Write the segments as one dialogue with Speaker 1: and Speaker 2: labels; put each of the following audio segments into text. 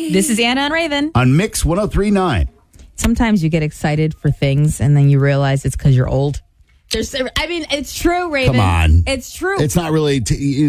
Speaker 1: This is Anna and Raven
Speaker 2: on Mix 103.9.
Speaker 1: Sometimes you get excited for things and then you realize it's because you're old. It's true, Raven.
Speaker 2: Come on.
Speaker 1: It's true.
Speaker 2: It's not really,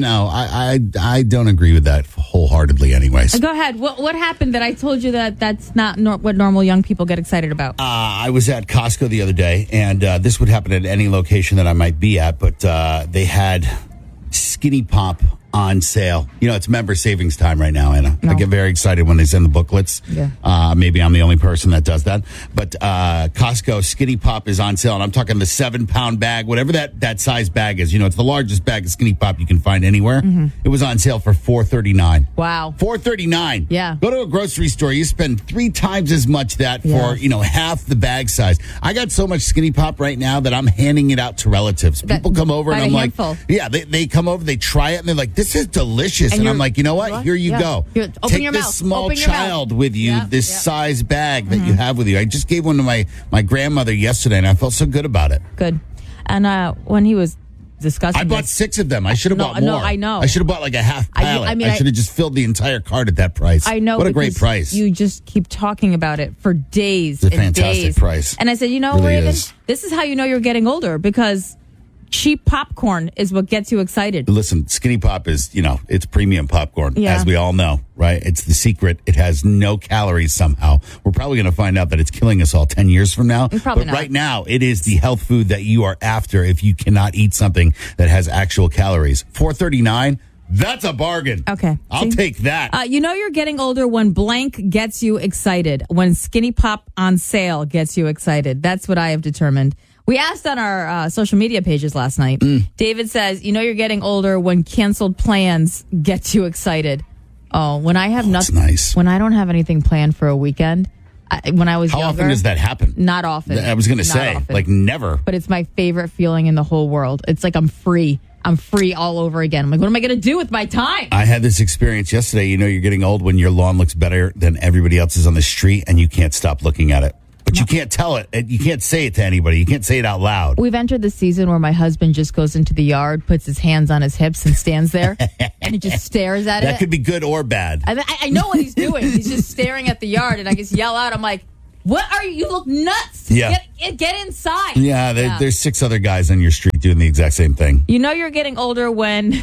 Speaker 2: I don't agree with that wholeheartedly anyways.
Speaker 1: Go ahead. What happened that I told you that's not what normal young people get excited about?
Speaker 2: I was at Costco the other day, and this would happen at any location that I might be at, but they had Skinny Pop on sale. It's member savings time right now, Anna.
Speaker 1: No.
Speaker 2: I get very excited when they send the booklets.
Speaker 1: Yeah.
Speaker 2: Maybe I'm the only person that does that. But Costco Skinny Pop is on sale, and I'm talking the 7-pound bag, whatever that size bag is. It's the largest bag of Skinny Pop you can find anywhere. Mm-hmm. It was on sale for $4.39.
Speaker 1: Wow.
Speaker 2: $4.39.
Speaker 1: Yeah.
Speaker 2: Go to a grocery store, you spend 3 times as much that for, half the bag size. I got so much Skinny Pop right now that I'm handing it out to relatives. People come over and I'm like, yeah, they come over, they try it, and they're like, this is delicious. And I'm like, you know what? Here you go. Take this small child with you, this size bag that you have with you. I just gave one to my grandmother yesterday, and I felt so good about it.
Speaker 1: Good. And when he was discussing
Speaker 2: I bought 6 of them. I should have bought more.
Speaker 1: No, I know.
Speaker 2: I should have bought like a half pallet. I should have just filled the entire cart at that price.
Speaker 1: I know.
Speaker 2: What a great price.
Speaker 1: You just keep talking about it for days
Speaker 2: it's a
Speaker 1: and
Speaker 2: fantastic
Speaker 1: days.
Speaker 2: Price.
Speaker 1: And I said,
Speaker 2: really
Speaker 1: Raven,
Speaker 2: is.
Speaker 1: This is how you know you're getting older, because cheap popcorn is what gets you excited.
Speaker 2: Listen, Skinny Pop is, it's premium popcorn,
Speaker 1: as
Speaker 2: we all know, right? It's the secret. It has no calories somehow. We're probably going to find out that it's killing us all 10 years from now.
Speaker 1: Probably not.
Speaker 2: Right now, it is the health food that you are after if you cannot eat something that has actual calories. $4.39. That's a bargain.
Speaker 1: Okay.
Speaker 2: I'll take that.
Speaker 1: You're getting older when blank gets you excited. When Skinny Pop on sale gets you excited. That's what I have determined. We asked on our social media pages last night. David says, you're getting older when canceled plans get you excited. Oh, when I have nothing.
Speaker 2: That's nice.
Speaker 1: When I don't have anything planned for a weekend. When I was
Speaker 2: How
Speaker 1: younger.
Speaker 2: often does that happen?
Speaker 1: Not often.
Speaker 2: I was going to say, like never.
Speaker 1: But it's my favorite feeling in the whole world. It's like I'm free. I'm free all over again. I'm like, what am I going to do with my time?
Speaker 2: I had this experience yesterday. You're getting old when your lawn looks better than everybody else's on the street, and you can't stop looking at it. But you can't tell it. You can't say it to anybody. You can't say it out loud.
Speaker 1: We've entered the season where my husband just goes into the yard, puts his hands on his hips, and stands there, and he just stares at it.
Speaker 2: That could be good or bad.
Speaker 1: I know what he's doing. He's just staring at the yard, and I just yell out. I'm like, what are you? You look nuts.
Speaker 2: Yeah.
Speaker 1: Get inside.
Speaker 2: Yeah, there's 6 other guys on your street doing the exact same thing.
Speaker 1: You're getting older when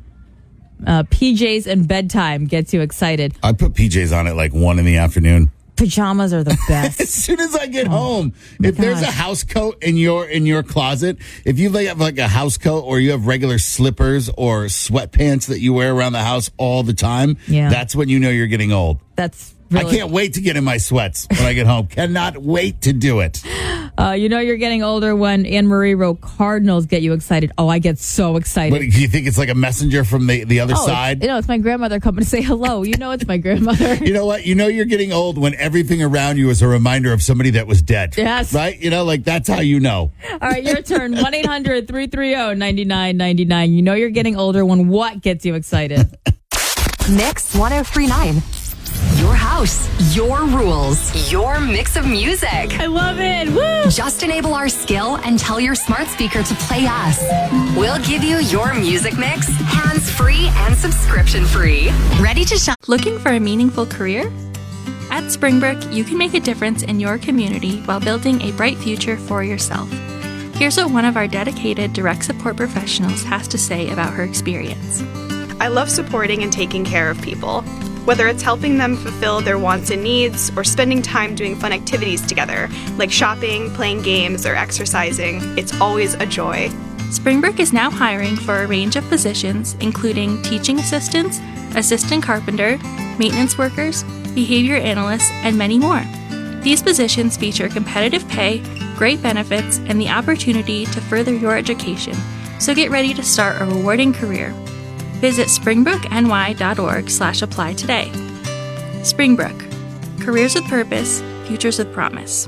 Speaker 1: PJs and bedtime gets you excited.
Speaker 2: I put PJs on at like 1 in the afternoon.
Speaker 1: Pajamas are the best.
Speaker 2: As soon as I get home, if there's a house coat in your closet, if you have like a house coat or you have regular slippers or sweatpants that you wear around the house all the time, that's when you know you're getting old.
Speaker 1: That's really...
Speaker 2: I can't wait to get in my sweats when I get home. Cannot wait to do it.
Speaker 1: You're getting older when Anne-Marie wrote Cardinals get you excited. Oh, I get so excited.
Speaker 2: But do you think it's like a messenger from the other side?
Speaker 1: It's my grandmother coming to say hello. It's my grandmother.
Speaker 2: You know what? You're getting old when everything around you is a reminder of somebody that was dead.
Speaker 1: Yes.
Speaker 2: Right? That's how you know.
Speaker 1: All right, your turn. 1-800-330-9999. You're getting older when what gets you excited?
Speaker 3: Mix 103.9. Your house, your rules, your mix of music.
Speaker 1: I love it. Woo!
Speaker 3: Just enable our skill and tell your smart speaker to play us. We'll give you your music mix, hands-free and subscription-free. Ready to shop?
Speaker 4: Looking for a meaningful career? At Springbrook, you can make a difference in your community while building a bright future for yourself. Here's what one of our dedicated direct support professionals has to say about her experience.
Speaker 5: I love supporting and taking care of people. Whether it's helping them fulfill their wants and needs or spending time doing fun activities together, like shopping, playing games, or exercising, it's always a joy.
Speaker 4: Springbrook is now hiring for a range of positions, including teaching assistants, assistant carpenter, maintenance workers, behavior analysts, and many more. These positions feature competitive pay, great benefits, and the opportunity to further your education, so get ready to start a rewarding career. Visit springbrookny.org/apply today. Springbrook. Careers with purpose, futures with promise.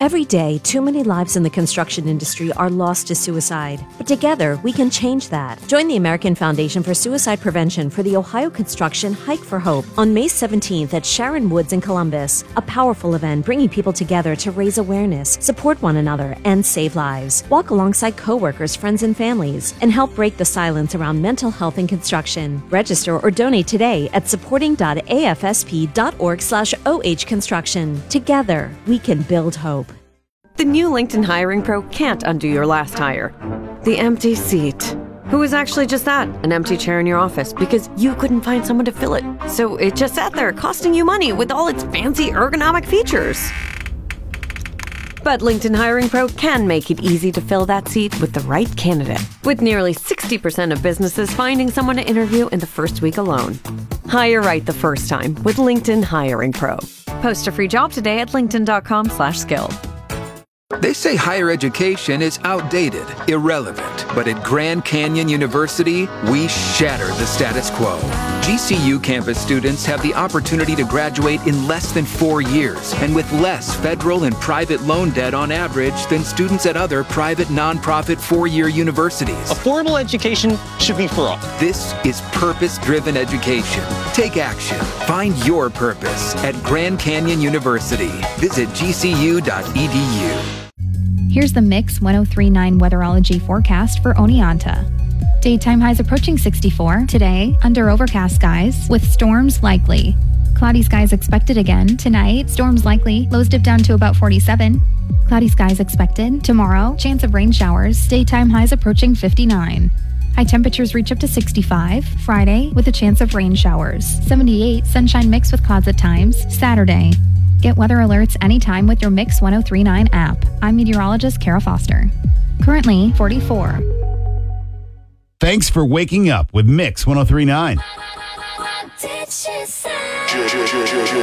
Speaker 6: Every day, too many lives in the construction industry are lost to suicide. But together, we can change that. Join the American Foundation for Suicide Prevention for the Ohio Construction Hike for Hope on May 17th at Sharon Woods in Columbus. A powerful event bringing people together to raise awareness, support one another, and save lives. Walk alongside coworkers, friends, and families, and help break the silence around mental health in construction. Register or donate today at supporting.afsp.org/OH Construction. Together, we can build hope.
Speaker 7: The new LinkedIn Hiring Pro can't undo your last hire. The empty seat. Who was actually just that? An empty chair in your office because you couldn't find someone to fill it. So it just sat there costing you money with all its fancy ergonomic features. But LinkedIn Hiring Pro can make it easy to fill that seat with the right candidate. With nearly 60% of businesses finding someone to interview in the first week alone. Hire right the first time with LinkedIn Hiring Pro. Post a free job today at linkedin.com/skill.
Speaker 8: They say higher education is outdated, irrelevant. But at Grand Canyon University, we shatter the status quo. GCU campus students have the opportunity to graduate in less than 4 years and with less federal and private loan debt on average than students at other private nonprofit 4-year universities.
Speaker 9: Affordable education should be for all.
Speaker 8: This is purpose-driven education. Take action. Find your purpose at Grand Canyon University. Visit gcu.edu.
Speaker 10: Here's the Mix 103.9 weatherology forecast for Oneonta. Daytime highs approaching 64 today, under overcast skies with storms likely. Cloudy skies expected again tonight. Storms likely. Lows dip down to about 47. Cloudy skies expected tomorrow. Chance of rain showers. Daytime highs approaching 59. High temperatures reach up to 65 Friday with a chance of rain showers. 78 sunshine mixed with clouds at times Saturday. Get weather alerts anytime with your Mix 103.9 app. I'm meteorologist Kara Foster. Currently 44.
Speaker 2: Thanks for waking up with Mix 103.9.